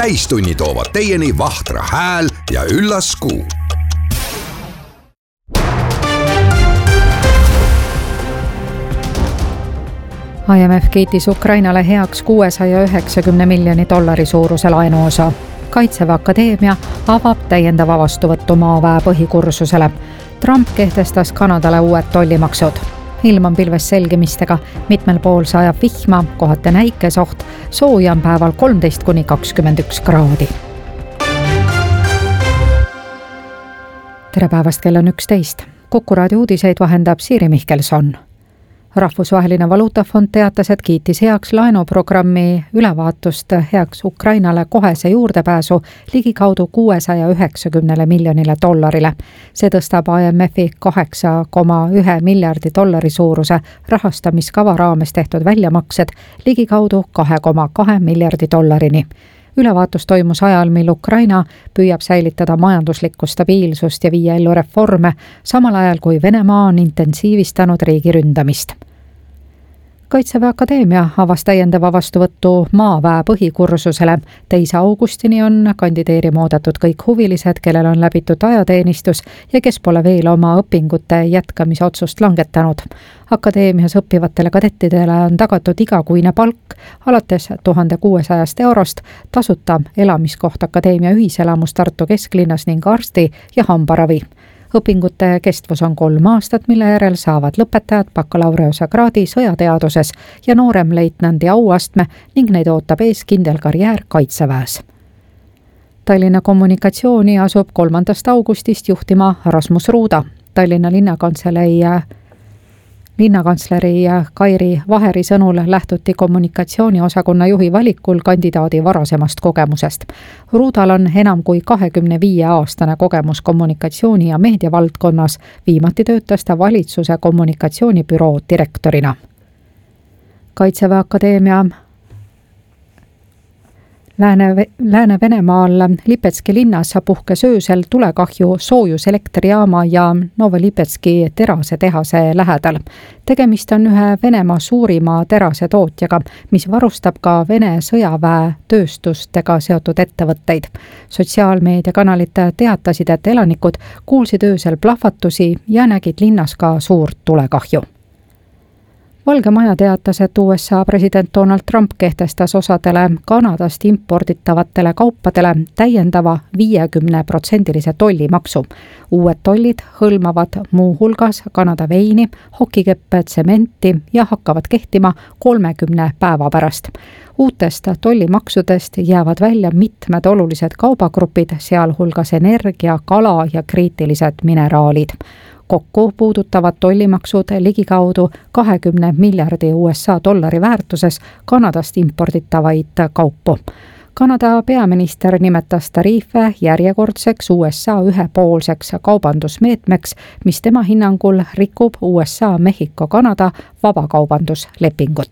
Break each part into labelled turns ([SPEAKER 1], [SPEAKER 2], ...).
[SPEAKER 1] täistunni toovad teieni Vahtra hääl ja üllas kuu.
[SPEAKER 2] IMF kiitis Ukrainale heaks $690 miljoni suuruse laenuosa. Kaitseväe Akadeemia avab täiendava vastuvõttu maaväe põhikursusele. Trump kehtestas Kanadale uued tollimaksud. Ilm on pilves selgimistega, mitmel pool sajab vihma, kohati näikesoht, sooja on päeval 13–21 kraadi. Tere päevast, kell on 11. Kuku raadio uudiseid vahendab Siiri Mihkelson. Rahvusvaheline valuutafond teatas, et kiitis heaks laenuprogrammi ülevaatust heaks Ukrainale kohese juurdepääsu ligikaudu $690 miljonile. See tõstab IMFi $8,1 miljardi suuruse rahastamiskava raames tehtud väljamaksed ligikaudu $2,2 miljardi. Ülevaatus toimus ajal, mil Ukraina püüab säilitada majanduslikku stabiilsust ja viia ellu reforme, samal ajal kui Venemaa on intensiivistanud riigi ründamist. Kaitseväe Akadeemia avas täiendava vastuvõttu maaväe põhikursusele. 2. augustini on kandideerima oodatud kõik huvilised, kellel on läbitud ajateenistus ja kes pole veel oma õpingute jätkamise otsust langetanud. Akadeemias õppivatele kadettidele on tagatud igakuine palk alates €1600, tasuta elamiskoht akadeemia ühiselamus Tartu kesklinnas ning arsti- ja hambaravi. Õpingute kestvus on 3 aastat, mille järel saavad lõpetajad bakalaureuse-kraadi sõjateaduses ja nooremleitnandi auastme ning neid ootab ees kindel karjäär Kaitseväes. Tallinna kommunikatsiooni asub 3. augustist juhtima Rasmus Ruuda. Tallinna linnakantsleri Kairi Vaheri sõnul lähtuti kommunikatsiooniosakonna juhi valikul kandidaadi varasemast kogemusest. Ruudal on enam kui 25-aastane kogemus kommunikatsiooni- ja meediavaldkonnas, viimati töötas ta valitsuse kommunikatsioonibüroo direktorina. Kaitseväe Akadeemia Lääne-Venemaal Lipetski linnas puhkes öösel tulekahju soojuselektrijaama ja Novolipetski terasetehase lähedal. Tegemist on ühe Venemaa suurima terasetootjaga, mis varustab ka Vene sõjaväe tööstustega seotud ettevõtteid. Sotsiaalmeediakanalid teatasid, et elanikud kuulsid öösel plahvatusi ja nägid linnas ka suurt tulekahju. Valge Maja teatas, et USA president Donald Trump kehtestas osadele Kanadast imporditavatele kaupadele täiendava 50% tollimaksu. Uued tollid hõlmavad muu hulgas Kanada veini, hokikeppe, tsementi ja hakkavad kehtima 30 päeva pärast. Uutest tollimaksudest jäävad välja mitmed olulised kaubagrupid, sealhulgas energia, kala ja kriitilised mineraalid. Kokku puudutavad tollimaksud ligikaudu 20 miljardi USA dollari väärtuses Kanadast imporditavaid kaupu. Kanada peaminister nimetas tariife järjekordseks USA ühepoolseks kaubandusmeetmeks, mis tema hinnangul rikub USA-Mehhiko-Kanada vabakaubanduslepingut.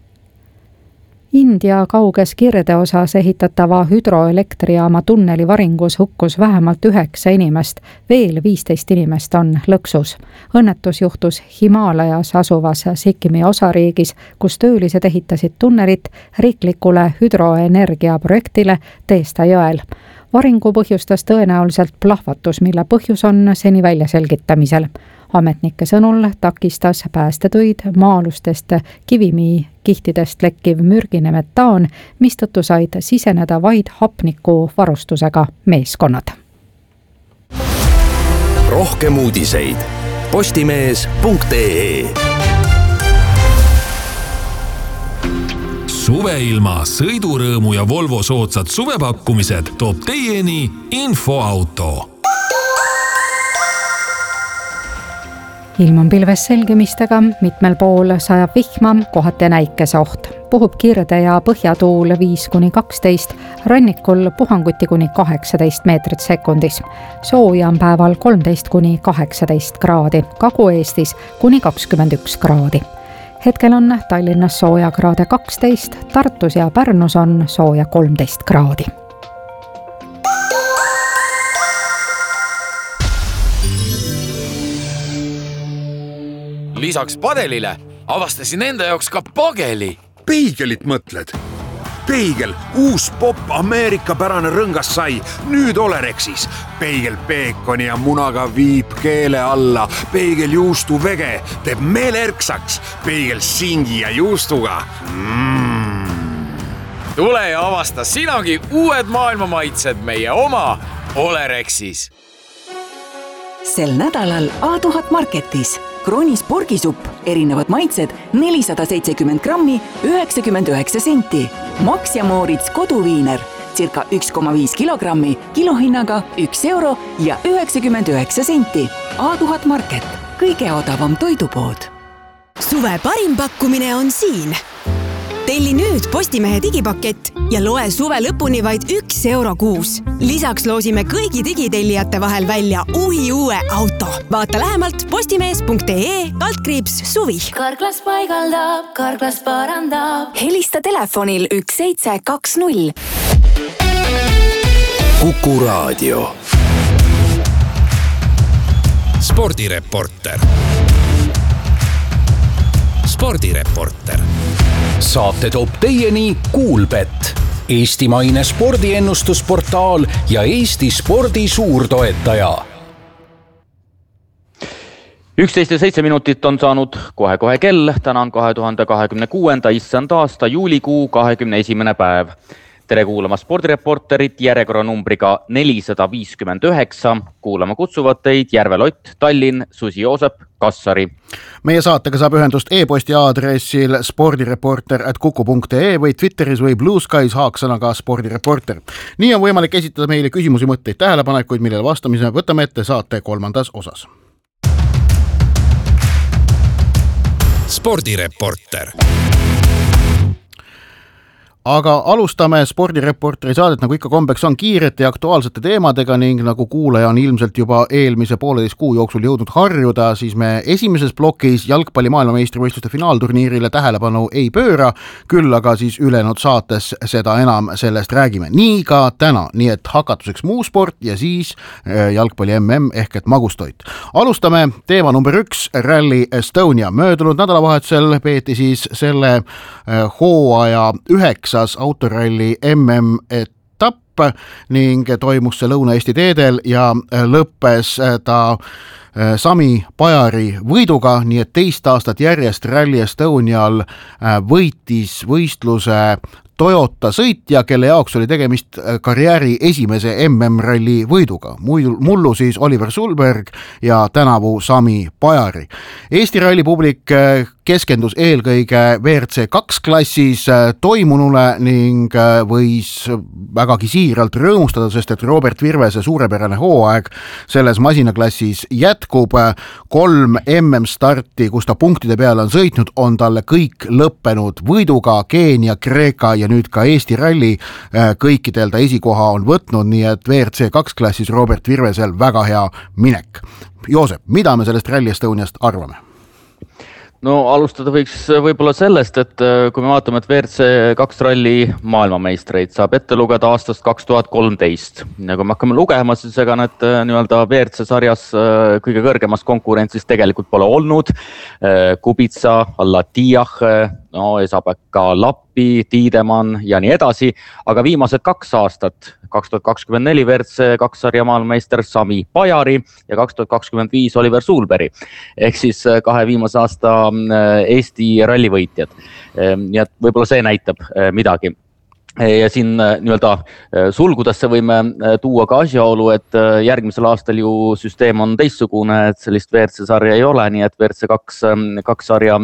[SPEAKER 2] India kauges kirdeosas ehitatava hüdroelektrijaama tunneli varingus hukkus vähemalt 9 inimest, veel 15 inimest on lõksus. Õnnetus juhtus Himaalajas asuvas Sikkimi osariigis, kus töölised ehitasid tunnelit riiklikule hüdroenergiaprojektile Teesta jõel. Varingu põhjustas tõenäoliselt plahvatus, mille põhjus on seni väljaselgitamisel. Ametnike sõnul takistas päästetöid maa-alustest kivimikihtidest lekkiv mürgine metaan, mistõttu said siseneda vaid hapniku varustusega meeskonnad.
[SPEAKER 1] Rohkem uudiseid postimees.ee.
[SPEAKER 3] Suveilma, sõidurõõmu ja Volvo soodsad suvepakkumised toob teieni Infoauto.
[SPEAKER 2] Ilm on pilves selgimistega, mitmel pool sajab vihma, kohati näikesoht. Puhub kirde ja põhjatuul 5–12, rannikul puhanguti kuni 18 meetrit sekundis. Sooja on päeval 13–18 kraadi, Kagu-Eestis kuni 21 kraadi. Hetkel on Tallinnas sooja kraade 12, Tartus ja Pärnus on sooja 13 kraadi.
[SPEAKER 4] Lisaks padelile avastasin enda jaoks ka pageli.
[SPEAKER 1] Peegelit mõtled? Peigel, uus popp Ameerika-pärane rõngassai, nüüd Olerexis. Peigel peekoni ja munaga viib keele alla. Peigel juustu vege teeb meelerksaks. Peigel singi ja juustuga.
[SPEAKER 4] Tule ja avasta sinagi uued maailmamaitsed meie oma Olerexis.
[SPEAKER 5] Sel nädalal A1000 Marketis Kroonis porgisupp, erinevad maitsed 470 grammi, 99 senti. Max ja Moritz koduviiner, circa 1,5 kilogrammi, kilohinnaga 1 euro ja 99 senti. A1000 Market, kõige odavam toidupood.
[SPEAKER 6] Suve parim pakkumine on siin. Telli nüüd Postimehe digipakett ja loe suve lõpuni vaid 1 euro kuus. Lisaks loosime kõigi digitellijate vahel välja uue auto. Vaata lähemalt postimees.ee/suvi.
[SPEAKER 7] Karklas paigaldab, Karklas parandab.
[SPEAKER 5] Helista telefonil 1720.
[SPEAKER 1] Kuku Raadio.
[SPEAKER 3] Spordireporter.
[SPEAKER 8] Saate toob teieni Kuulbet, eestimaine spordiennustusportaal ja Eesti spordi suurtoetaja.
[SPEAKER 9] 11:07 on saanud kohe kell. Täna on 2026. issand aasta juulikuu 21. päev. Tere kuulama spordireporterit järjekorranumbriga 459. Kuulama kutsuvad teid Järve Lott, Tallinn, Susi Joosep, Kassari.
[SPEAKER 10] Meie saatega saab ühendust e-posti aadressil spordireporter@kuku.ee või Twitteris või Blue Skies haaksõnaga spordireporter. Nii on võimalik esitada meile küsimusi, mõtteid, tähelepanekuid, millele vastamise võtame ette saate 3. osas.
[SPEAKER 3] Spordireporter.
[SPEAKER 10] Aga alustame spordireporteri saadet, nagu ikka kombeks on, kiirete ja aktuaalsete teemadega ning nagu kuulaja on ilmselt juba eelmise 1,5 kuu jooksul jõudnud harjuda, siis me esimeses plokis jalgpalli maailmameistrivõistluste finaalturniirile tähelepanu ei pööra, küll aga siis ülejäänud saates seda enam sellest räägime. Nii ka täna, nii et hakatuseks muu sport ja siis jalgpalli MM ehk et magustoit. Alustame teema number 1, Rally Estonia. Möödunud nädalavahetusel peeti siis selle hooaja 9. autoralli MM-etapp ning toimus see Lõuna-Eesti teedel ja lõppes ta Sami Pajari võiduga, nii et 2 aastat järjest Rally Estonial võitis võistluse Toyota sõitja, kelle jaoks oli tegemist karjääri esimese MM-ralli võiduga. Mullu siis Oliver Sulberg ja tänavu Sami Pajari. Eesti ralli publik keskendus eelkõige WRC 2 klassis toimunule ning võis vägagi siiralt rõõmustada, sest et Robert Virvese suurepärane hooaeg selles masinaklassis jätkub. 3 MM-starti, kus ta punktide peale on sõitnud, on talle kõik lõppenud võiduga. Keenia, Kreeka ja nüüd ka Eesti ralli kõikidel ta esikoha on võtnud, nii et WRC 2 klassis Robert Virvesel väga hea minek. Joosep, mida me sellest Rally Estoniast arvame?
[SPEAKER 9] No alustada võiks võib-olla sellest, et kui me vaatame, et WRC 2 ralli maailmameistreid saab ette lugeda aastast 2013. Ja kui me hakkame lugema, siis ega need nii-öelda WRC sarjas kõige kõrgemas konkurentsis tegelikult pole olnud. Kubica, Alatiah, Esabeka, Lappi, Tiidemann ja nii edasi. Aga viimased 2 aastat, 2024 WRC 2 sarja maailmameister Sami Pajari ja 2025 Oliver Sulberg. Ehk siis 2 viimase aasta Eesti rallivõitjad. Nii et võib-olla see näitab midagi. Ja siin nii-öelda sulgudesse võime tuua ka asjaolu, et järgmisel aastal ju süsteem on teistsugune, et sellist WRC sarja ei ole, nii et WRC 2 sarja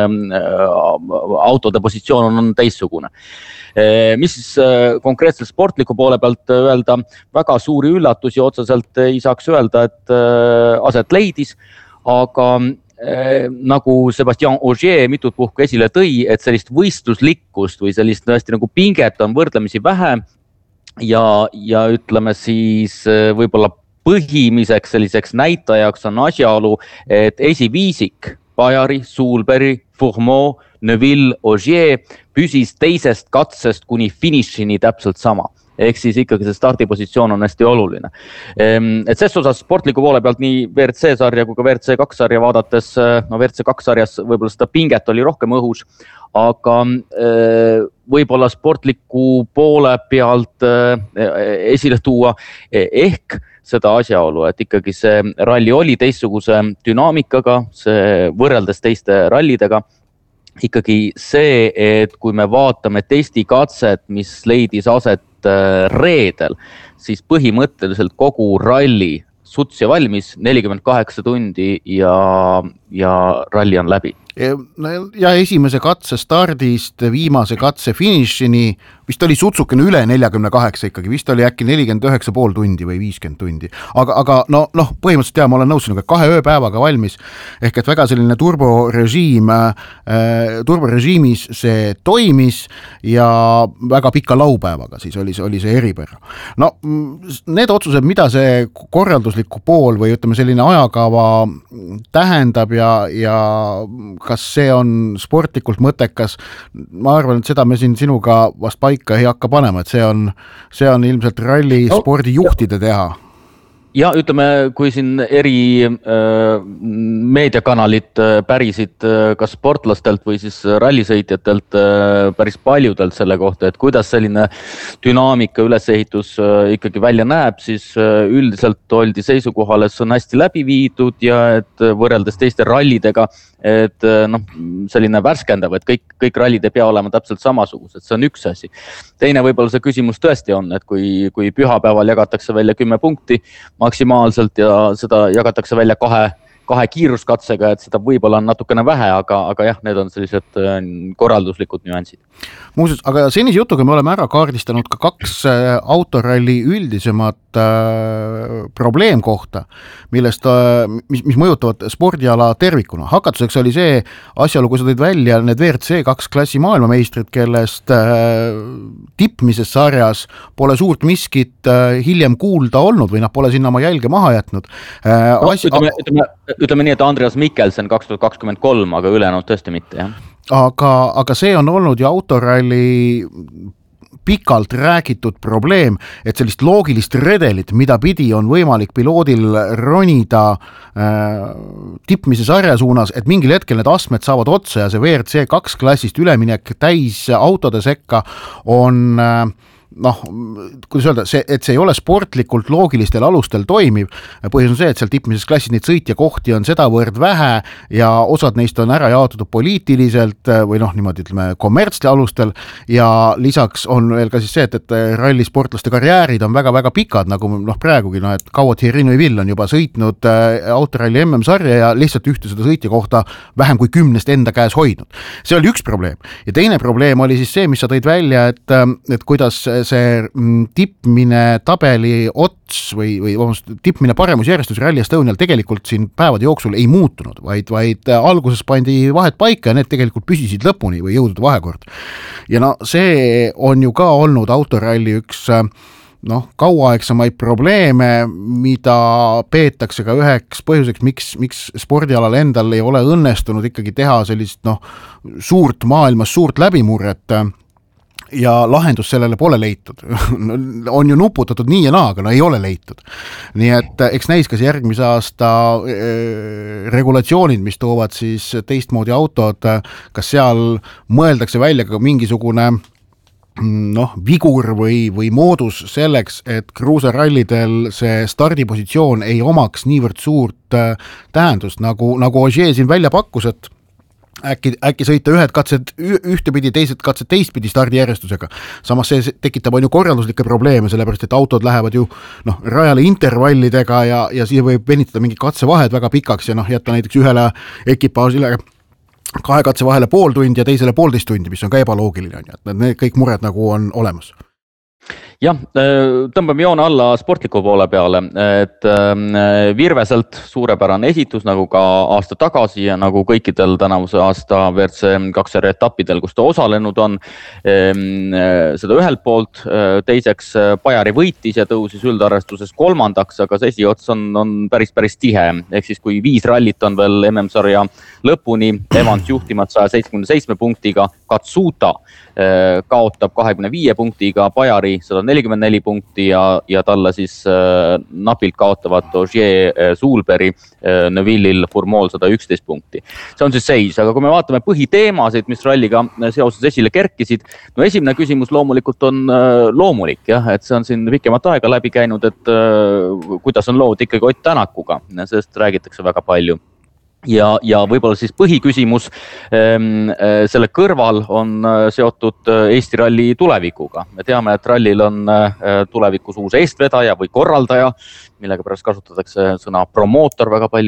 [SPEAKER 9] autode positsioon on teistsugune. Mis siis konkreetselt sportliku poole pealt öelda, väga suuri üllatusi otseselt ei saaks öelda, et aset leidis, aga nagu Sebastian Ogier mitut puhku esile tõi, et sellist võistluslikkust või sellist tõesti nagu pinget on võrdlemisi vähe ja ütleme siis võib-olla põhimiseks selliseks näitajaks on asjaolu, et esiviisik Pajari, Sulberg, Fourmaux, Neuville, Ogier püsis teisest katsest kuni finišini täpselt sama. ehk siis ikkagi see stardipositsioon on hästi oluline. Et ses osas sportliku poole pealt nii WRC sarja kui ka WRC2 sarja vaadates, no WRC2 sarjas võib-olla seda pinget oli rohkem õhus, aga võib-olla sportliku poole pealt esile tuua ehk seda asjaolu, et ikkagi see ralli oli teistsuguse dünaamikaga, see võrreldes teiste rallidega, ikkagi see, et kui me vaatame testikatset, mis leidis aset reedel, siis põhimõtteliselt kogu ralli suts ja valmis 48 tundi ja ralli on läbi.
[SPEAKER 10] Ja esimese katse stardist viimase katse finišini vist oli sutsukene üle 48 ikkagi, vist oli äkki 49,5 tundi või 50 tundi. Aga põhimõtteliselt ma olen nõus sinuga, 2 ööpäevaga valmis, ehk et väga selline turborežiimis see toimis ja väga pika laupäevaga siis oli see eripära. No need otsused, mida see korraldusliku pool või ütleme selline ajakava tähendab ja kas see on sportlikult mõttekas, ma arvan, et seda me siin sinuga vast paika ei hakka panema, et see on ilmselt ralli spordijuhtide teha.
[SPEAKER 9] Ja ütleme, kui siin eri meediakanalid pärisid kas sportlastelt või siis rallisõitjatelt päris paljudelt selle kohta, et kuidas selline dünaamika ülesehitus ikkagi välja näeb, siis üldiselt oldi seisukohal, et see on hästi läbi viidud ja et võrreldes teiste rallidega, et selline värskendav, et kõik rallid ei pea olema täpselt samasugused, see on üks asi. Teine võib-olla see küsimus tõesti on, et kui pühapäeval jagatakse välja 10 punkti maksimaalselt ja seda jagatakse välja kahe kiiruskatsega, et seda võib-olla on natukene vähe, aga jah, need on sellised korralduslikud nüansid.
[SPEAKER 10] Muuseas, aga senise jutuga me oleme ära kaardistanud ka 2 autoralli üldisemat probleemkohta, mis mõjutavad spordiala tervikuna. Hakatuseks oli see asjaolu, kui sa tõid välja need WRC2 klassi maailmameistrid, kellest tippmises sarjas pole suurt miskit hiljem kuulda olnud või pole sinna oma jälge maha jätnud.
[SPEAKER 9] Ütleme nii, et Andreas Mikkelsen 2023, aga ülejäänud tõesti mitte, jah.
[SPEAKER 10] Aga see on olnud ju autoralli pikalt räägitud probleem, et sellist loogilist redelit, mida pidi on võimalik piloodil ronida tippmise sarja suunas, et mingil hetkel need astmed saavad otsa ja see WRC2 klassist üleminek täis autode sekka on kuidas öelda, et see ei ole sportlikult loogilistel alustel toimiv. Põhjus on see, et seal tippmises klassis neid sõitjakohti on sedavõrd vähe ja osad neist on ära jaotatud poliitiliselt või niimoodi ütleme kommertsli alustel ja lisaks on veel ka siis see, et rallisportlaste karjäärid on väga-väga pikad, nagu praegugi, et kaua Thierry Neuville on juba sõitnud autoralli MM-sarja ja lihtsalt ühte seda sõitjakohta vähem kui 10 enda käes hoidnud. See oli üks probleem. Ja teine probleem oli siis see, mis sa tõid välja, et kuidas see tippmine tabeli ots või tippmine paremusjärjestus Rally Estonial tegelikult siin päevade jooksul ei muutunud, vaid alguses pandi vahed paika ja need tegelikult püsisid lõpuni või jõudude vahekord. Ja see on ju ka olnud autoralli üks kauaaegsemaid probleeme, mida peetakse ka üheks põhjuseks, miks spordialal endal ei ole õnnestunud ikkagi teha sellist maailmas suurt läbimurret ja lahendus sellele pole leitud. On ju nuputatud nii ja naa, aga ei ole leitud. Nii et eks näis, kas järgmise aasta regulatsioonid, mis toovad siis teistmoodi autod, kas seal mõeldakse välja ka mingisugune vigur või moodus selleks, et kruusarallidel see stardipositsioon ei omaks niivõrd suurt tähendust, nagu Ogier siin välja pakkus, et äkki sõita ühed katsed ühtepidi, teised katsed teistpidi stardijärjestusega. Samas see tekitab ju korralduslikke probleeme, sellepärast et autod lähevad ju rajale intervallidega ja siia võib venitada mingi katsevahed väga pikaks ja jätta näiteks ühele ekipaasile 2 katse vahele pool tundi ja teisele 1,5 tundi, mis on ka ebaloogiline. Need kõik mured nagu on olemas.
[SPEAKER 9] Jah, tõmbame joone alla sportliku poole peale, et Virveselt suurepärane esitus nagu ka aasta tagasi ja nagu kõikidel tänavuse aasta WRC2 etappidel, kus ta osalenud on. Seda ühelt poolt, teiseks Pajari võitis ja tõusis üldarvestuses 3., aga see esiots on päris tihe. Ehk siis kui 5 rallit on veel MM-sarja lõpuni, Evans juhtimat 177 punktiga, Katsuta kaotab 25 punktiga, Pajari 104 on 44 punkti ja talle siis napilt kaotavad Ogier, Sulberi, Neuvillil, Fourmol 111 punkti. See on siis seis, aga kui me vaatame põhiteemasid, mis ralliga seoses esile kerkisid, no esimene küsimus loomulikult on loomulik, jah, et see on siin pikemat aega läbi käinud, et kuidas on lood ikkagi Ott Tänakuga, sellest räägitakse väga palju. Ja võib-olla siis põhiküsimus selle kõrval on seotud Eesti ralli tulevikuga. Me teame, et rallil on tulevikus uus eestvedaja või korraldaja, millega pärast kasutatakse sõna promootor väga palju.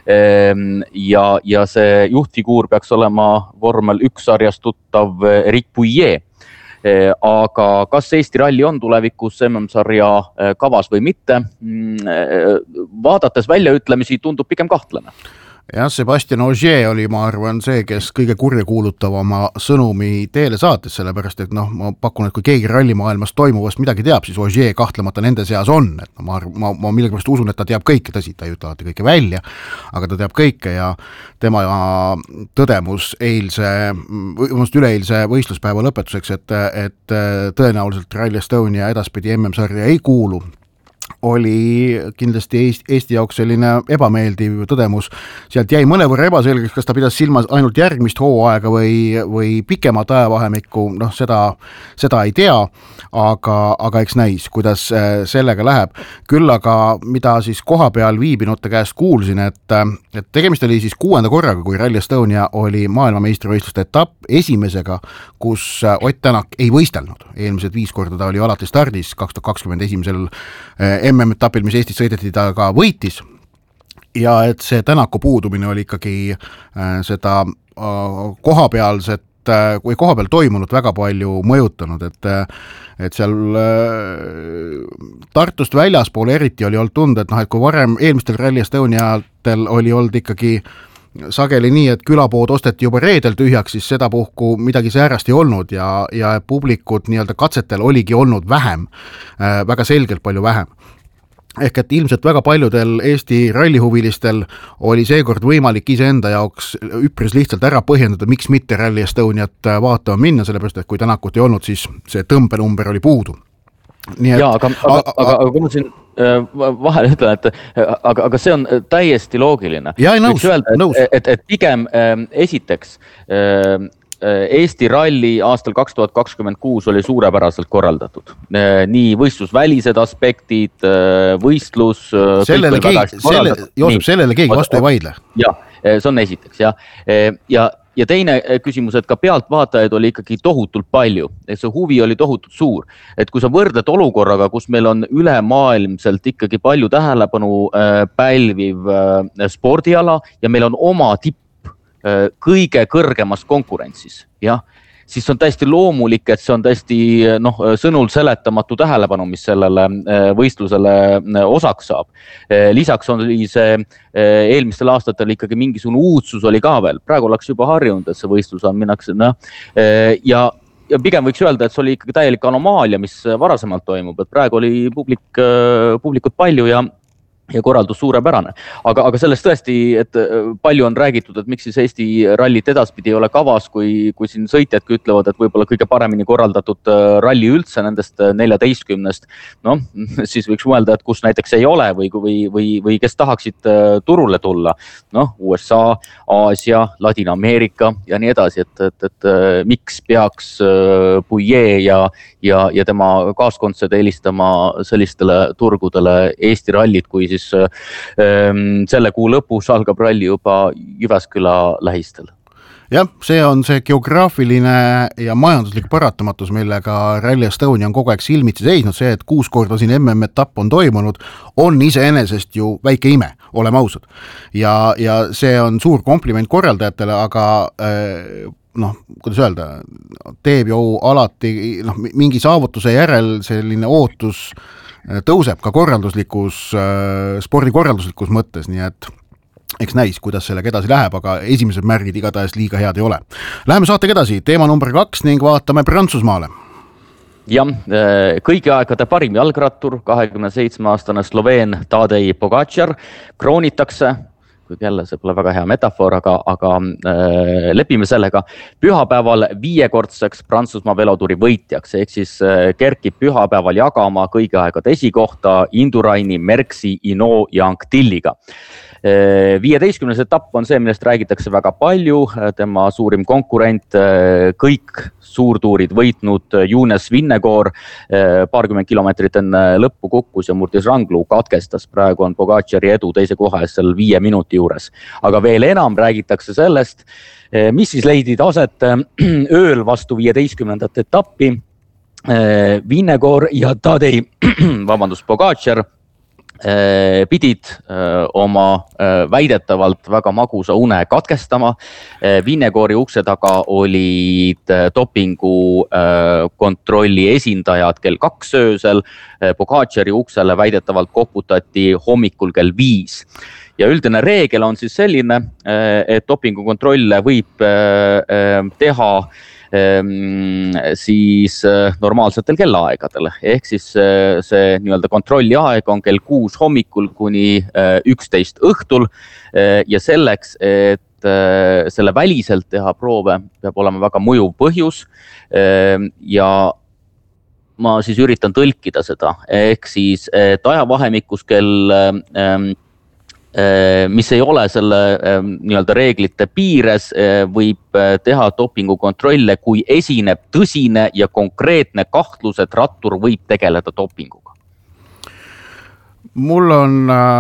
[SPEAKER 9] Ja see juhtfiguur peaks olema vormel 1 sarjas tuttav Eric Pouillet. Aga kas Eesti ralli on tulevikus MM-sarja kavas või mitte? Vaadates väljaütlemisi tundub pigem kahtlane.
[SPEAKER 10] Jah, Sebastian Ogier oli, ma arvan, see, kes kõige kurjakuulutavama sõnumi teele saates, sellepärast, et ma pakun, et kui keegi rallimaailmas toimuvast midagi teab, siis Ogier kahtlemata nende seas on. Et ma millegipärast usun, et ta teab kõike, tõsi, ta ei ütle alati kõike välja, aga ta teab kõike ja tema tõdemus üleeilse võistluspäeva lõpetuseks, et tõenäoliselt Rally Estonia edaspidi MM-sarja ei kuulu, oli kindlasti Eesti jaoks selline ebameeldiv tõdemus. Sealt jäi mõnevõrra ebaselgeks, kas ta pidas silmas ainult järgmist hooaega või pikemat ajavahemikku, seda ei tea, aga eks näis, kuidas sellega läheb. Küll aga, mida siis koha peal viibinute käest kuulsin, et tegemist oli siis 6. korraga, kui Rally Estonia oli maailmameistrivõistluste etapp esimesega, kus Ott Tänak ei võistelnud. Eelmised 5 korda ta oli alati stardis 2021. MM-etapil, mis Eestis sõideti, ta ka võitis ja et see Tänaku puudumine oli ikkagi seda kohapealset või kohapeal toimunud väga palju mõjutanud, et seal Tartust väljaspool eriti oli olnud tunda, et kui varem eelmistel Rally Estoniatel oli olnud ikkagi sageli nii, et külapood osteti juba reedel tühjaks, siis seda puhku midagi säärast ei olnud ja publikut nii-öelda katsetel oligi olnud vähem, väga selgelt palju vähem. Ehk et ilmselt väga paljudel Eesti rallihuvilistel oli seekord võimalik iseenda jaoks üpris lihtsalt ära põhjendada, miks mitte Rally Estoniat vaatama minna, sellepärast, et kui Tänakut ei olnud, siis see tõmbenumber oli puudu.
[SPEAKER 9] Aga kui ma siin vahel ütlen, aga see on täiesti loogiline.
[SPEAKER 10] Nõus.
[SPEAKER 9] Et pigem esiteks Eesti ralli aastal 2026 oli suurepäraselt korraldatud. Nii võistlusvälised aspektid, võistlus...
[SPEAKER 10] Sellele keegi vastu ei vaidle.
[SPEAKER 9] Jah, see on esiteks, jah. Ja teine küsimus, et ka pealtvaatajaid oli ikkagi tohutult palju, et see huvi oli tohutult suur, et kui sa võrdled olukorraga, kus meil on ülemaailmselt ikkagi palju tähelepanu pälviv spordiala ja meil on oma tipp kõige kõrgemast konkurentsis, jah, siis on täiesti loomulik, et see on täiesti sõnul seletamatu tähelepanu, mis sellele võistlusele osaks saab. Lisaks on see eelmistel aastatel ikkagi mingisugune uudsus oli ka veel. Praegu oleks juba harjunud, et see võistlus on minnakse. Ja pigem võiks öelda, et see oli ikkagi täielik anomaalia, mis varasemalt toimub. Et praegu oli publikut palju ja korraldus suurepärane. Aga sellest tõesti, et palju on räägitud, et miks siis Eesti rallit edaspidi ei ole kavas, kui siin sõitjadki ütlevad, et võib-olla kõige paremini korraldatud ralli üldse nendest 14-st, siis võiks mõelda, et kus näiteks ei ole või kes tahaksid turule tulla. USA, Aasia, Ladina-Ameerika ja nii edasi, et miks peaks Pouillet ja tema kaaskondsed eelistama sellistele turgudele Eesti rallit, kui siis selle kuu lõpus algab ralli juba Jyväsküla lähistel.
[SPEAKER 10] Jah, see on see geograafiline ja majanduslik paratamatus, millega Rally Estonia on kogu aeg silmitsi seisnud, see, et 6 korda siin MM-etapp on toimunud, on iseenesest ju väike ime, oleme ausad. Ja see on suur kompliment korraldajatele, aga kuidas öelda, teeb ju alati mingi saavutuse järel selline ootus tõuseb ka spordikorralduslikus mõttes, nii et eks näis, kuidas sellega edasi läheb, aga esimesed märgid igatahes liiga head ei ole. Läheme saatega edasi, teema number 2 ning vaatame Prantsusmaale.
[SPEAKER 9] Jah, kõigi aegade parim jalgrattur, 27-aastane Sloveen Tadej Pogačar kroonitakse kuigi jälle see pole väga hea metafoor, aga lepime sellega. Pühapäeval 5-kordseks Prantsusmaa velotuuri võitjaks, ehk siis kerkib pühapäeval jagama kõigi aegade esikohta Induraini, Merksi, Ino ja Anquetilliga. 15. etapp on see, millest räägitakse väga palju, tema suurim konkurent, kõik suurtuurid võitnud Younes Vingegaard paarkümmend kilomeetrit enne lõppu kukkus ja murdis rangluu, katkestas. Praegu on Pogačari edu teise koha ees seal 5 minuti juures. Aga veel enam räägitakse sellest, mis siis leidid aset ööl vastu 15. etappi. Vingegaard ja Tadej, Pogačar pidid oma väidetavalt väga magusa une katkestama. Vingegaardi ukse taga olid dopingu kontrolli esindajad kell 2 öösel. Pogačari uksele väidetavalt koputati hommikul kell 5. Ja üldine reegel on siis selline, et dopingu kontrolle võib teha siis normaalsetel kellaaegadel. Ehk siis see nii-öelda kontrolli aeg on kell 6 hommikul kuni 11 õhtul ja selleks, et selle väliselt teha proove, peab olema väga mõjuv põhjus ja ma siis üritan tõlkida seda. Ehk siis, et ajavahemikus kell mis ei ole selle nii-öelda reeglite piires, võib teha dopingukontrolle, kui esineb tõsine ja konkreetne kahtlus, et rattur võib tegeleda dopinguga.
[SPEAKER 10] Mul on,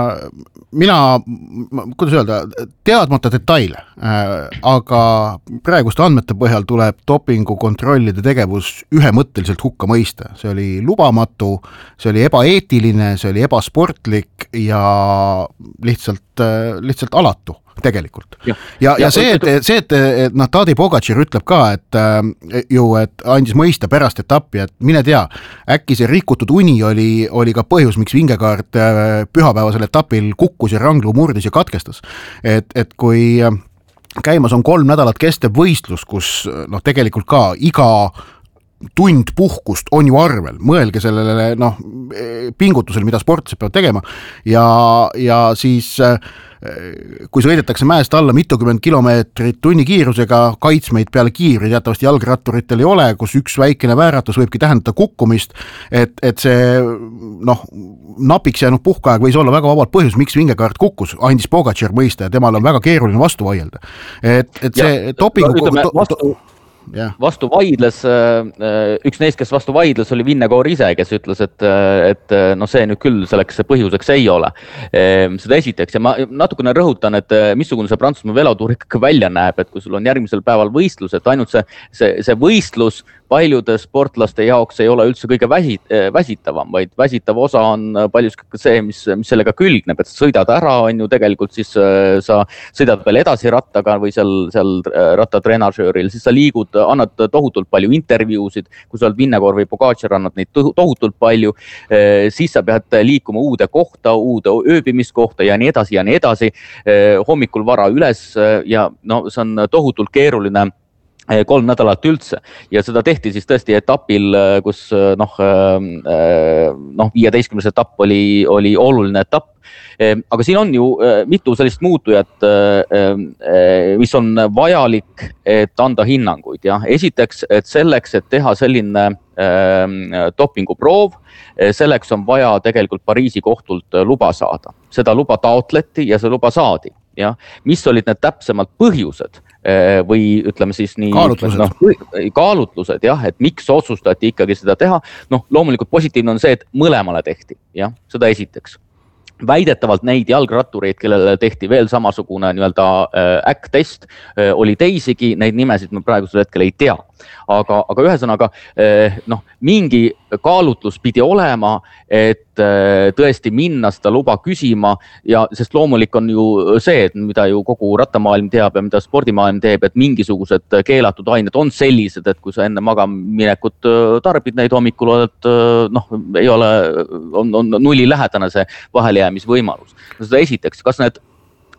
[SPEAKER 10] kuidas öelda, teadmata detaile, aga praeguste andmete põhjal tuleb dopingukontrollide tegevus ühemõtteliselt hukka mõista. See oli lubamatu, see oli ebaeetiline, see oli ebasportlik ja lihtsalt alatu tegelikult. Ja see, et Tadej Pogačar ütleb ka, et andis mõista pärast etappi, et mine tea, äkki see rikutud uni oli ka põhjus, miks Vingegaard pühapäevasel etapil kukkus ja rangluu murdis ja katkestas. Et kui käimas on 3 nädalat kestev võistlus, kus tegelikult ka iga tund puhkust on ju arvel, mõelge sellele pingutusele, mida sportlased peavad tegema ja siis kui sõidetakse mäest alla mitukümmend kilomeetrit tunni kiirusega, kaitsmeid peale kiivri teatavasti jalgratturitel ei ole, kus üks väikene vääratus võibki tähendada kukkumist, et see napiks jäänud puhkeaeg võis olla väga vabalt põhjus, miks Vingegaard kukkus, andis Pogačar mõista ja temal on väga keeruline vastu vaielda. Et see dopingu...
[SPEAKER 9] Vastu vaidles, üks neist, kes vastu vaidles, oli Vingegaard ise, kes ütles, et see nüüd küll selleks põhjuseks ei ole. Seda esiteks ja ma natukene rõhutan, et missugune see Prantsusmaa velotuur ikkagi välja näeb, et kui sul on järgmisel päeval võistlus, et ainult see võistlus paljude sportlaste jaoks ei ole üldse kõige väsitavam, vaid väsitav osa on paljuski see, mis sellega külgneb, et sa sõidad ära, on ju tegelikult siis sa sõidad veel edasi rattaga või seal rattatreenažööril, siis sa liigud, annad tohutult palju intervjuusid, kui sa oled Vingegaard või Pogačar, annad neid tohutult palju, siis sa pead liikuma uude kohta, uude ööbimiskohta ja nii edasi, hommikul vara üles ja see on tohutult keeruline 3 nädalat üldse ja seda tehti siis tõesti etapil, kus 15. etapp oli oluline etapp, aga siin on ju mitu sellist muutujat, mis on vajalik, et anda hinnanguid ja esiteks, et selleks, et teha selline dopinguproov, selleks on vaja tegelikult Pariisi kohtult luba saada. Seda luba taotleti ja see luba saadi. Ja, mis olid need täpsemad põhjused või ütleme siis nii kaalutlused jah, et miks otsustati ikkagi seda teha. Loomulikult positiivne on see, et mõlemale tehti, jah, seda esiteks. Väidetavalt neid jalgrattureid, kellele tehti veel samasugune nii-öelda äkktest, oli teisigi, neid nimesid ma praegusel hetkel ei tea. Aga ühesõnaga, mingi kaalutlus pidi olema, et tõesti minna seda luba küsima ja sest loomulik on ju see, et mida ju kogu rattamaailm teab ja mida spordimaailm teeb, et mingisugused keelatud ained on sellised, et kui sa enne magaminekut tarbid neid hommikul, ei ole, on nulli lähedane see vahelejäämisvõimalus. Seda esiteks, kas need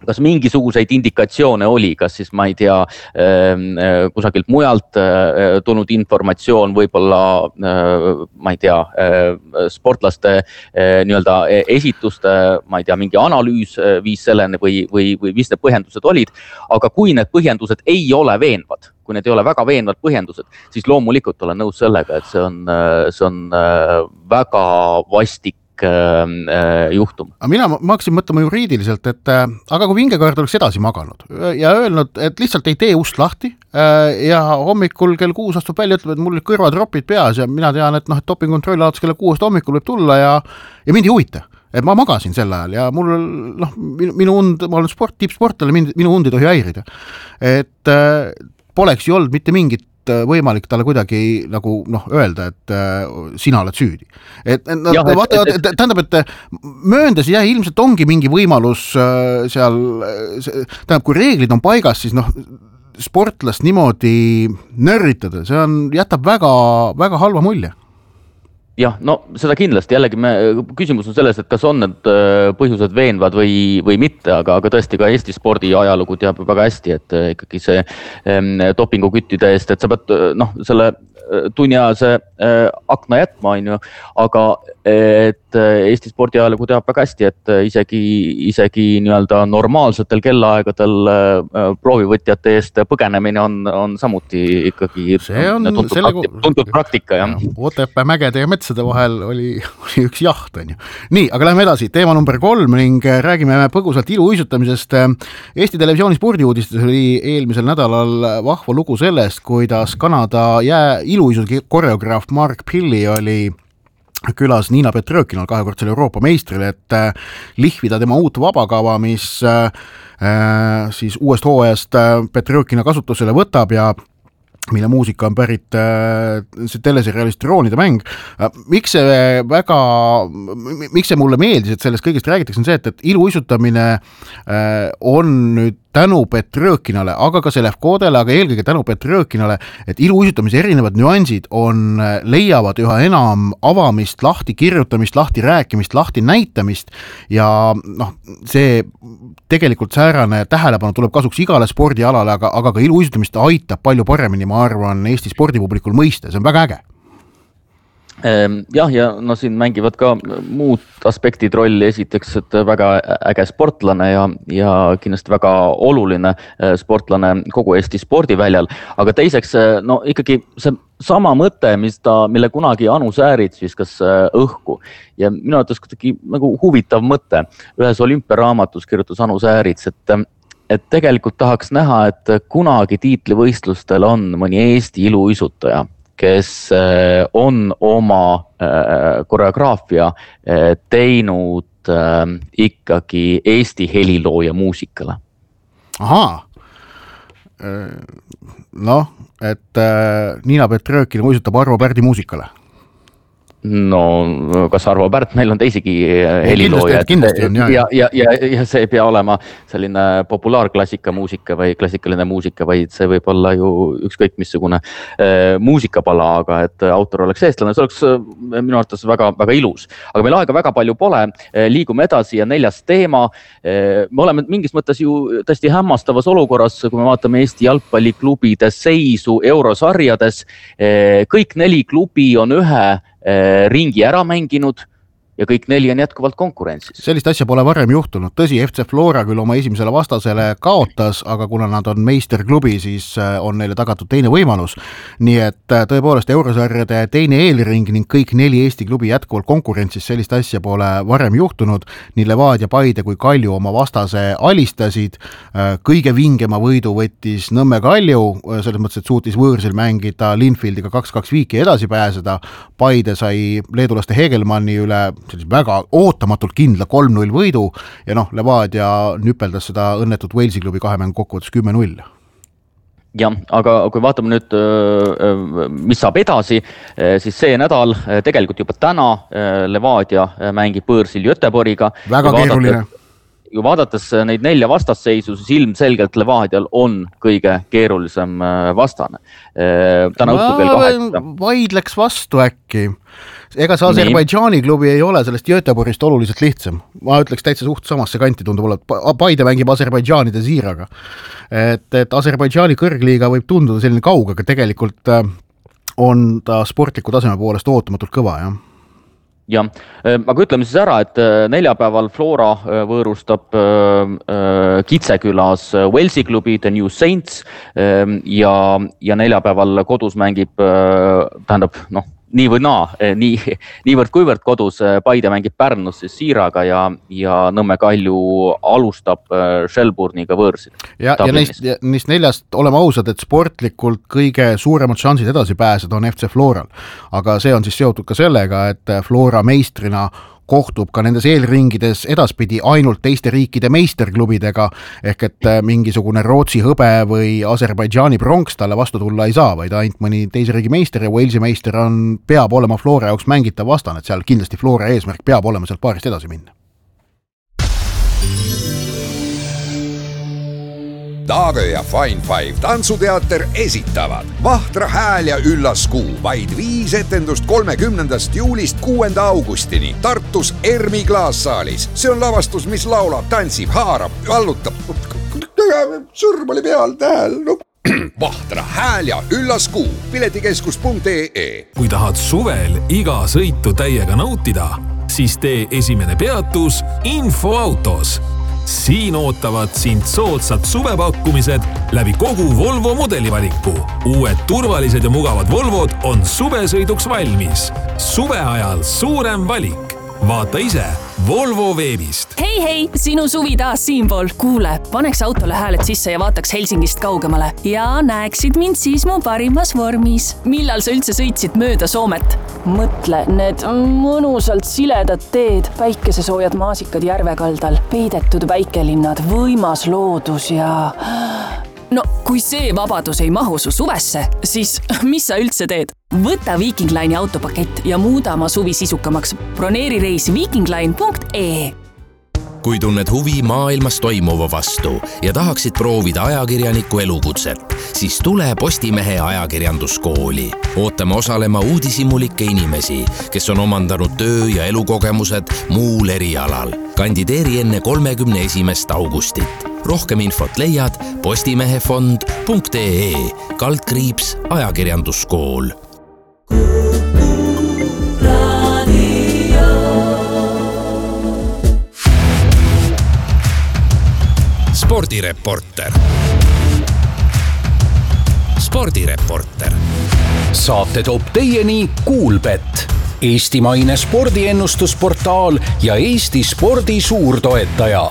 [SPEAKER 9] kas mingisuguseid indikatsioone oli, kas siis ma ei tea, kusagilt mujalt tulnud informatsioon, võib-olla ma ei tea, sportlaste nii-öelda esituste, ma ei tea, mingi analüüs viis selleni või mis need põhjendused olid, aga kui need põhjendused ei ole veenvad, kui need ei ole väga veenvad põhjendused, siis loomulikult olen nõus sellega, et see on väga vastik juhtum.
[SPEAKER 10] Mina hakkasin mõtlema juriidiliselt, et aga kui Vingegaard oleks edasi maganud ja öelnud, et lihtsalt ei tee ust lahti ja hommikul kell 6 astub välja, ütleb, et mul olid kõrvatropid peas ja mina tean, et dopingukontroll alates kella 6 hommikul võib tulla ja mind ei huvita. Et ma magasin sel ajal ja mul minu und, ma olen tippsportlane, minu und ei tohi häirida. Et poleks ju olnud mitte mingit võimalik talle kuidagi nagu öelda, et sina oled süüdi. Tähendab, et mööndas ja ilmselt ongi mingi võimalus seal, tähendab, kui reeglid on paigas, siis sportlast niimoodi nörritada, see jätab väga, väga halva mulje.
[SPEAKER 9] Jah, no seda kindlasti, jällegi küsimus on selles, et kas on need põhjused veenvad või mitte, aga tõesti ka Eesti spordi ajalugu teab väga hästi, et ikkagi see dopinguküttide eest, et sa pead selle tunniajase akna jätma, aga et Eesti spordi ajalugu teab väga hästi, et isegi nii-öelda normaalsetel kellaaegadel proovivõtjate eest põgenemine on samuti ikkagi tuntud praktika.
[SPEAKER 10] Otepää mägede ja metsade vahel oli üks jaht. Nii, aga lähme edasi. Teema number 3 ning räägime põgusalt iluuisutamisest. Eesti Televisiooni spordiuudistes oli eelmisel nädalal vahva lugu sellest, kuidas Kanada iluuisuti koreograaf Mark Pilli oli külas Niina Petrökinal, kahekordsel Euroopa meistril, et lihvida tema uut vabakava, mis siis uuest hooajast Petrökina kasutusele võtab ja mille muusika on pärit teleseriaalist Droonide mäng. Miks see mulle meeldis, et sellest kõigest räägitakse, on see, et iluuisutamine on nüüd tänu Petrökinale, aga ka Selefkodele, aga eelkõige tänu Petrökinale, et iluuisutamise erinevad nüansid leiavad üha enam avamist, lahti kirjutamist, lahti rääkimist, lahti näitamist ja see tegelikult säärane tähelepanu tuleb kasuks igale spordialale, aga ka iluuisutamist aitab palju paremini, ma arvan, Eesti spordipublikul mõista, see on väga äge.
[SPEAKER 9] Jah, ja siin mängivad ka muud aspektid rolli, esiteks, et väga äge sportlane ja kindlasti väga oluline sportlane kogu Eesti spordiväljal, aga teiseks ikkagi see sama mõte, mille kunagi Anu Säärits viskas õhku ja minu arvates kuidagi nagu huvitav mõte. Ühes olümpiaraamatus kirjutas Anu Säärits, et tegelikult tahaks näha, et kunagi tiitlivõistlustel on mõni Eesti iluuisutaja, kes on oma koreograafia teinud ikkagi Eesti helilooja muusikale.
[SPEAKER 10] Ahaa. Et Niina Petrökin uisutab Arvo Pärdi muusikale.
[SPEAKER 9] No, kas Arvo Pärt, meil on teisigi helilooja.
[SPEAKER 10] Kindlasti on,
[SPEAKER 9] ja see ei pea olema selline populaarklassika muusika või klassikaline muusika, vaid see võib olla ju ükskõik missugune muusikapala, aga et autor oleks eestlane, see oleks minu arvates väga, väga ilus. Aga meil aega väga palju pole, liigume edasi ja 4. teema. Me oleme mingis mõttes ju tõesti hämmastavas olukorras, kui me vaatame Eesti jalgpalliklubide seisu eurosarjades. Kõik 4 klubi on ühe ringi ära mänginud ja kõik 4 on jätkuvalt konkurentsis.
[SPEAKER 10] Sellist asja pole varem juhtunud. Tõsi, FC Flora küll oma esimesele vastasele kaotas, aga kuna nad on meisterklubi, siis on neile tagatud teine võimalus. Nii et tõepoolest eurosarjade teine eelring ning kõik 4 Eesti klubi jätkuvalt konkurentsis, sellist asja pole varem juhtunud. Nii Levadia, Paide kui Kalju oma vastase alistasid. Kõige vingema võidu võttis Nõmme Kalju, selles mõttes, et suutis võõrsil mängida Linfieldiga 2-2 viiki edasi pääseda. Paide sai leedulaste Hegelmanni üle väga ootamatult kindla 3-0 võidu ja Levadia nüpeldas seda õnnetut Walesi klubi 2 mängu kokkuvõttes 10-0.
[SPEAKER 9] Jah, aga kui vaatame nüüd, mis saab edasi, siis see nädal, tegelikult juba täna Levadia mängib võõrsil Göteborgiga.
[SPEAKER 10] Väga keeruline.
[SPEAKER 9] vaadates neid 4 vastasseisu, siis ilmselgelt Levadial on kõige keerulisem vastane. Täna õhtul kell 8.
[SPEAKER 10] Vaidleks vastu äkki. Ega see Aserbaidžaani klubi ei ole sellest Göteborgist oluliselt lihtsam. Ma ütleks täitsa suht samasse kanti tundub olla, et Paide mängib Aserbaidžaanide Ziraga. Et Aserbaidžaani kõrgliiga võib tunduda selline kaug, aga tegelikult on ta sportliku taseme poolest ootamatult kõva, jah.
[SPEAKER 9] Ja, aga ütleme siis ära, et neljapäeval Flora võõrustab Kitsekülas Walesi klubi The New Saints ja neljapäeval kodus mängib, tähendab, nii või niivõrd kuivõrd kodus Paide mängib Pärnus siis Ziraga ja Nõmme Kalju alustab Shelbourne'iga võõrsil.
[SPEAKER 10] Ja neist 4 oleme ausad, et sportlikult kõige suuremad šansid edasi pääseda on FC Floral. Aga see on siis seotud ka sellega, et Flora meistrina kohtub ka nendes eelringides edaspidi ainult teiste riikide meisterklubidega, ehk et mingisugune Rootsi hõbe või Aserbaidžaani pronks talle vastu tulla ei saa, vaid ainult mõni teise riigi meister ja Walesi meister peab olema Flora jaoks mängitav vastan, et seal kindlasti Flora eesmärk peab olema sealt paarist edasi minna.
[SPEAKER 1] Taave ja Fine Five tantsuteater esitavad Vahtra hääl ja üllas kuu, vaid 5 etendust 30. juulist 6. augustini Tartus Ermi klaassaalis. See on lavastus, mis laulab, tantsib, haarab, vallutab. Sõrm oli peal tähel. Vahtra hääl ja üllas kuu, piletikeskus.ee.
[SPEAKER 3] Kui tahad suvel iga sõitu täiega nautida, siis tee esimene peatus Infoautos. Siin ootavad sind soodsad suvepakkumised läbi kogu Volvo modelivaliku. Uued turvalised ja mugavad Volvod on suvesõiduks valmis. Suve ajal suurem valik. Vaata ise Volvo veebist.
[SPEAKER 11] Hei, sinu suvi taas siinpool. Kuule, paneks autole hääled sisse ja vaataks Helsingist kaugemale. Ja näeksid mind siis mu parimas vormis. Millal sa üldse sõitsid mööda Soomet? Mõtle, need mõnusalt siledad teed, päikesesoojad maasikad järvekaldal, peidetud väikelinnad, võimas loodus ja... No, kui see vabadus ei mahu su suvesse, siis mis sa üldse teed? Võta Viking Line'i autopakett ja muuda oma suvi sisukamaks. Broneeri reis vikingline.ee.
[SPEAKER 12] Kui tunned huvi maailmas toimuva vastu ja tahaksid proovida ajakirjaniku elukutset, siis tule Postimehe ajakirjanduskooli. Ootame osalema uudishimulikke inimesi, kes on omandanud töö- ja elukogemused muul erialal. Kandideeri enne 31. augustit. Rohkem infot leiad postimehefond.ee / ajakirjanduskool. Spordireporter.
[SPEAKER 8] Saate toob teieni Kuulbett, eestimaine spordiennustusportaal ja Eesti spordi suurtoetaja.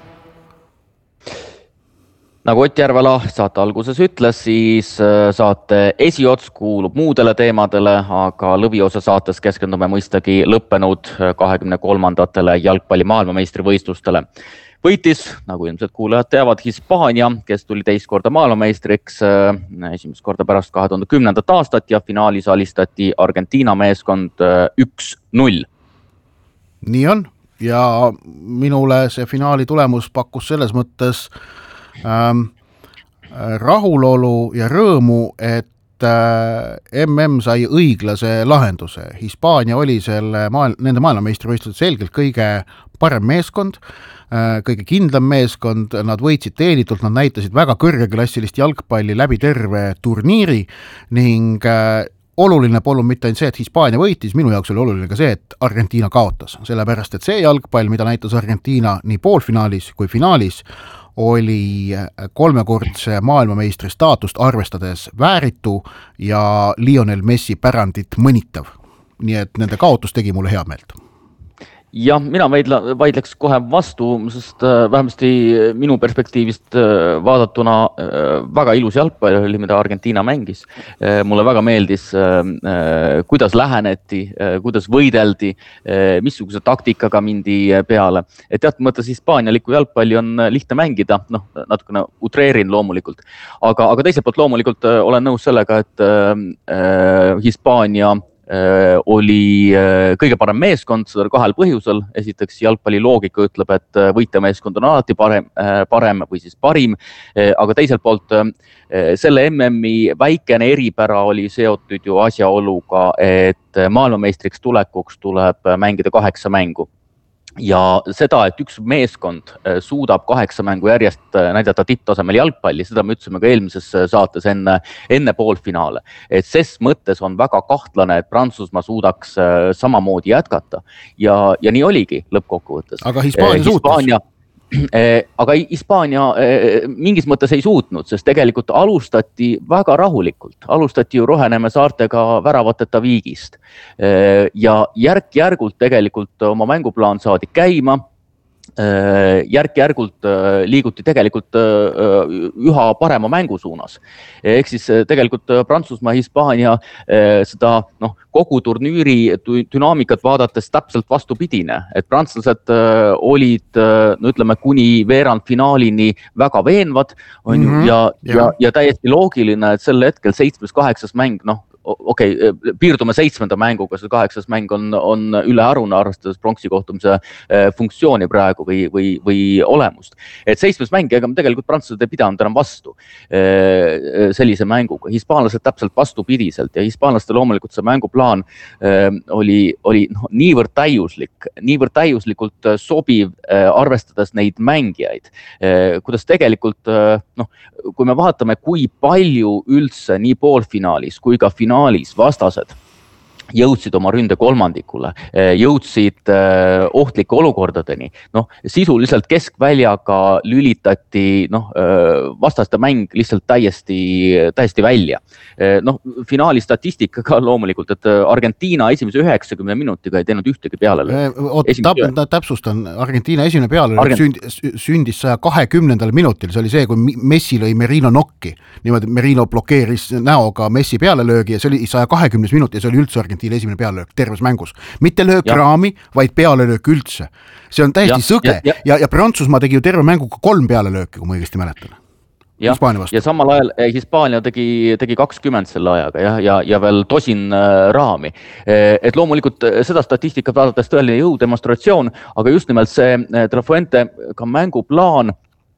[SPEAKER 9] Nagu Ott Järvela saate alguses ütles, siis saate esiots kuulub muudele teemadele, aga lõviosa saates keskendume mõistagi lõppenud 23. jalgpalli maailmameistrivõistlustele. Võitis, nagu ilmselt kuulajad teavad, Hispaania, kes tuli teist korda maailmameistriks esimest korda pärast 2010. aastat ja finaalis alistati Argentiina meeskond 1-0.
[SPEAKER 10] Nii on ja minule see finaali tulemus pakkus selles mõttes rahulolu ja rõõmu, et MM sai õiglase lahenduse. Hispaania oli nende maailmameistrivõistlused selgelt kõige parem meeskond, kõige kindlam meeskond, nad võitsid teenitult, nad näitasid väga kõrgeklassilist jalgpalli läbi terve turniiri ning oluline polnud mitte ainult see, et Hispaania võitis, minu jaoks oli oluline ka see, et Argentiina kaotas, sellepärast et see jalgpall, mida näitas Argentiina nii poolfinaalis kui finaalis, oli 3-kordse maailmameistri staatust arvestades vääritu ja Lionel Messi pärandit mõnitav. Nii et nende kaotus tegi mulle hea meelt.
[SPEAKER 9] Ja mina vaidleks kohe vastu, sest vähemasti minu perspektiivist vaadatuna väga ilus jalgpall oli, mida Argentiina mängis. Mulle väga meeldis, kuidas läheneti, kuidas võideldi, missuguse taktikaga mindi peale. Et teatud mõttes hispaanialiku jalgpalli on lihtne mängida, natukene utreerin loomulikult. Aga teiselt poolt loomulikult olen nõus sellega, et Hispaania oli kõige parem meeskond, seda 2 põhjusel. Esiteks jalgpalli loogika ütleb, et võitjameeskond on alati parem või siis parim, aga teiselt poolt selle MM-i väikene eripära oli seotud ju asjaoluga, et maailmameistriks tulekuks tuleb mängida 8 mängu. Ja seda, et üks meeskond suudab 8 mängu järjest näidata tipptasemel jalgpalli, seda me ütlesime ka eelmises saates enne poolfinaale. Et ses mõttes on väga kahtlane, et Prantsusmaa suudaks samamoodi jätkata. Ja nii oligi lõppkokkuvõttes.
[SPEAKER 10] Aga Hispaania suutis.
[SPEAKER 9] Aga Hispaania mingis mõttes ei suutnud, sest tegelikult alustati väga rahulikult. Alustati ju Roheneeme saartega väravateta viigist. Ja järk-järgult tegelikult oma mänguplaan saadi käima. Järk-järgult liiguti tegelikult üha parema mängu suunas. Ehk siis tegelikult Prantsusmaa, Hispaania seda kogu turniiri dünaamikat vaadates täpselt vastupidine. Et prantslased olid, ütleme, kuni veerandfinaalini väga veenvad ja täiesti loogiline, et sel hetkel 7+8 mäng, piirdume 7. mänguga, see 8. mäng on ülearune arvestades pronksi kohtumise funktsiooni praegu või olemust. Et 7. mäng, ega tegelikult prantslased ei pidanud enam vastu sellise mänguga. Hispaanlased täpselt vastupidiselt ja hispaanlaste loomulikult see mänguplaan oli niivõrd täiuslikult sobiv arvestades neid mängijaid. Kuidas tegelikult, kui me vaatame, kui palju üldse nii poolfinaalis kui ka finaalis vastased jõudsid oma ründe kolmandikule, jõudsid ohtlike olukordadeni. Sisuliselt keskväljaga lülitati vastaste mäng lihtsalt täiesti välja. Finaali statistika ka loomulikult, et Argentiina esimese 90 minutiga ei teinud ühtegi pealelööki.
[SPEAKER 10] Täpsustan, Argentiina esimene pealelöök sündis 120. minutil. See oli see, kui Messi lõi Merino nokki. Niimoodi Merino blokeeris näoga Messi pealelöögi ja see oli 120 minut ja see oli üldse Argentiina esimene pealelöök terves mängus. Mitte löök raami, vaid pealelöök üldse. See on täiesti sõge ja Prantsusmaa tegi ju terve mänguga 3 pealelööki, kui ma õigesti mäletan.
[SPEAKER 9] Ja samal ajal Hispaania tegi 20 selle ajaga ja veel tosin raami. Et loomulikult seda statistikat vaadates tõeline jõudemonstratsioon, aga just nimelt see De La Fuente ka mänguplaan,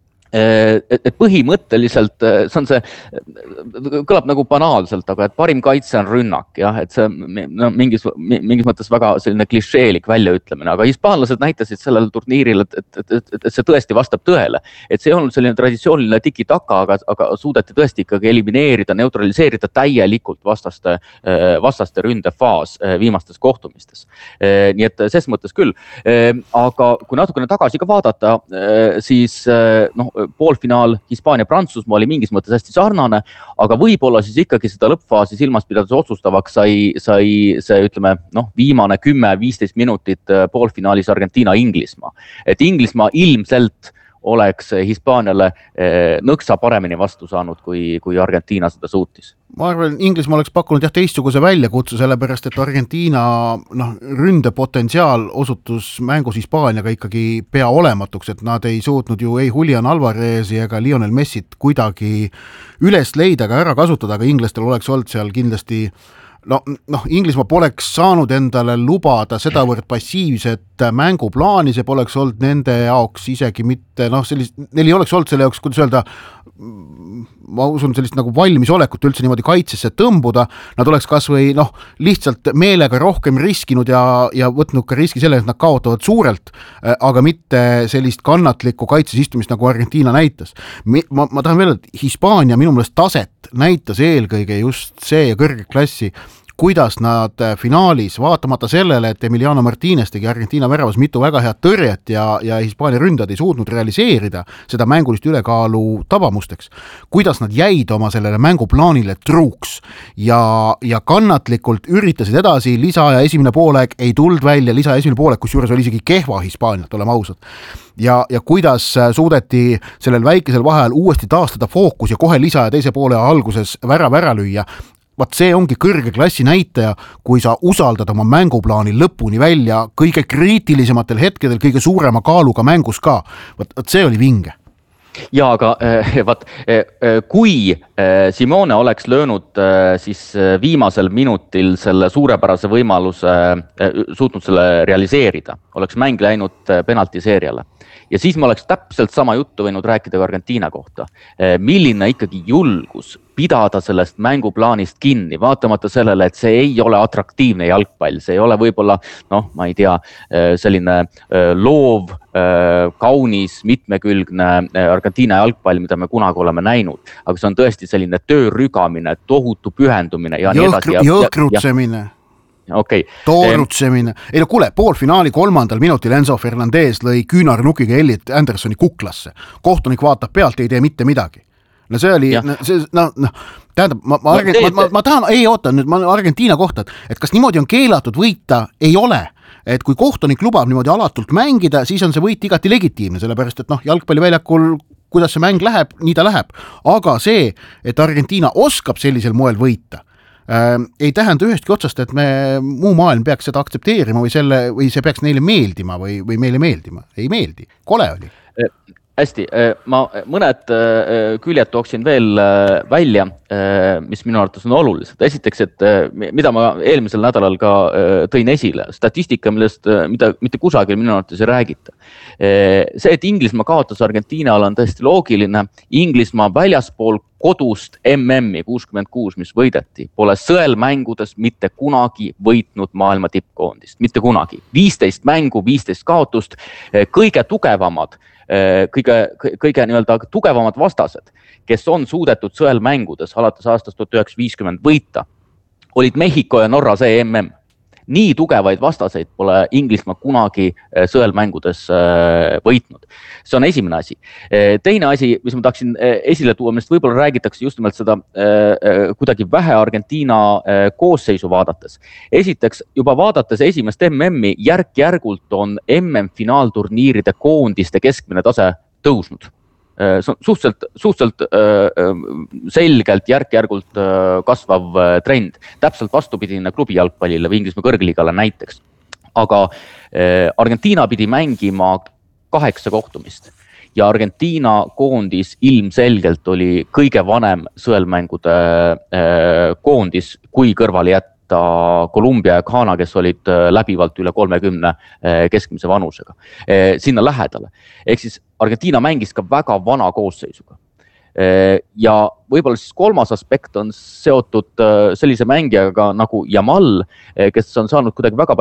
[SPEAKER 9] et põhimõtteliselt see on kõlab nagu banaalselt, aga et parim kaitse on rünnak, et see mingis mõttes väga selline klišeelik väljaütlemine, aga hispaanlased näitasid sellel turniiril, et see tõesti vastab tõele, et see ei olnud selline traditsiooniline tiki-taka, aga suudeti tõesti ikkagi elimineerida, neutraliseerida täielikult vastaste ründefaas viimastes kohtumistes. Nii et ses mõttes küll, aga kui natukene tagasi ka vaadata, siis poolfinaal Hispaania-Prantsusmaa oli mingis mõttes hästi sarnane, aga võib-olla siis ikkagi seda lõppfaasi silmas pidades otsustavaks sai see, ütleme, viimane 10-15 minutit poolfinaalis Argentiina-Inglismaa. Et Inglismaa ilmselt oleks Hispaaniale nõksa paremini vastu saanud, kui Argentiina seda suutis.
[SPEAKER 10] Ma arvan, Inglismaa oleks pakkunud teistsuguse väljakutse, sellepärast, et Argentiina ründepotentsiaal osutus mängus Hispaaniaga ikkagi pea olematuks, et nad ei suutnud ju ei Julian Alvarezi ega Lionel Messit kuidagi üles leida, aga ära kasutada, aga inglastel oleks olnud seal kindlasti Inglismaa poleks saanud endale lubada sedavõrd passiivset mänguplaani, see poleks olnud nende jaoks isegi mitte, neil ei oleks olnud selle jaoks, kuidas öelda, ma usun sellist nagu valmisolekut üldse niimoodi kaitsesse tõmbuda, nad oleks kas või lihtsalt meelega rohkem riskinud ja võtnud ka riski selle, et nad kaotavad suurelt, aga mitte sellist kannatlikku kaitses istumist, nagu Argentiina näitas. Ma tahan veel, et Hispaania minu meelest taset näitas eelkõige just see kõrge klassi, kuidas nad finaalis, vaatamata sellele, et Emiliano Martinez tegi Argentiina väravas mitu väga head tõrjet ja Hispaania ründajad ei suutnud realiseerida seda mängulist ülekaalu tabamusteks, kuidas nad jäid oma sellele mänguplaanile truuks ja kannatlikult üritasid edasi, lisaaja esimene poolek ei tuld välja, lisaaja esimene poolek, kus juures oli isegi kehva Hispaaniat, oleme ausad. Ja kuidas suudeti sellel väikesel vahel uuesti taastada fookus ja kohe lisaaja teise poole alguses ära lüüa. Vaat see ongi kõrge klassi näitaja, kui sa usaldad oma mänguplaani lõpuni välja kõige kriitilisematel hetkedel, kõige suurema kaaluga mängus ka. Vaat see oli vinge.
[SPEAKER 9] Ja aga kui Simone oleks löönud siis viimasel minutil selle suurepärase võimaluse, suutnud selle realiseerida, oleks mäng läinud penaltiseeriale. Ja siis ma oleks täpselt sama juttu võinud rääkida ka Argentiina kohta. Milline ikkagi julgus pidada sellest mänguplaanist kinni, vaatamata sellele, et see ei ole atraktiivne jalgpall, see ei ole võib-olla, ma ei tea, selline loov, kaunis, mitmekülgne Argentiina jalgpall, mida me kunagi oleme näinud. Aga see on tõesti selline töörügamine, tohutu pühendumine ja nii edasi.
[SPEAKER 10] Jõhkrutsemine.
[SPEAKER 9] Okay.
[SPEAKER 10] Toorutsemine. Ei no kuule, poolfinaali 3. minutil Enzo Fernandez lõi küünarnukiga Elliot Andersoni kuklasse. Kohtunik vaatab pealt, ei tee mitte midagi. No see oli, tähendab, ma tahan, nüüd ma Argentiina kohta, et kas niimoodi on keelatud võita, ei ole. Et kui kohtunik lubab niimoodi alatult mängida, siis on see võit igati legitiimne, sellepärast, et jalgpalliväljakul, kuidas see mäng läheb, nii ta läheb. Aga see, et Argentiina oskab sellisel moel võita, ei tähenda ühestki otsast, et muu maailm peaks seda aktsepteerima või see peaks neile meeldima või meile meeldima. Ei meeldi. Kole oli.
[SPEAKER 9] Hästi, ma mõned küljed tooksin veel välja, mis minu arvates on olulised. Esiteks, et mida ma eelmisel nädalal ka tõin esile, statistika, millest mitte kusagil minu arvates ei räägita. See, et Inglismaa kaotas Argentiinale on tõesti loogiline. Inglismaa väljaspool kodust MM-i 66, mis võideti, pole sõelmängudes mitte kunagi võitnud maailma tippkoondist. Mitte kunagi. 15 mängu, 15 kaotust, kõige tugevamad tugevamad vastased, kes on suudetud sõelmängudes alates aastast 1950 võita, olid Mehhiko ja Norra see MM. Nii tugevaid vastaseid pole Inglismaa kunagi sõelmängudes võitnud. See on esimene asi. Teine asi, mis ma tahaksin esile tuua, millest võib-olla räägitakse just nimelt seda kuidagi vähe Argentiina koosseisu vaadates. Esiteks, juba vaadates esimest MM-i, järk-järgult on MM-finaalturniiride koondiste keskmine tase tõusnud. See on suhteliselt selgelt järk-järgult kasvav trend. Täpselt vastupidine klubi jalgpallile või Inglismaa kõrgliigale näiteks. Aga Argentiina pidi mängima 8 kohtumist ja Argentiina koondis ilmselgelt oli kõige vanem sõelmängude koondis, kui kõrvale jätta Kolumbia ja Ghana, kes olid läbivalt üle 30 keskmise vanusega. Sinna lähedale. Ehk siis Argentiina mängis ka väga vana koosseisuga. Ja võib-olla siis kolmas aspekt on seotud sellise mängijaga nagu Jamal, kes on saanud kuidagi väga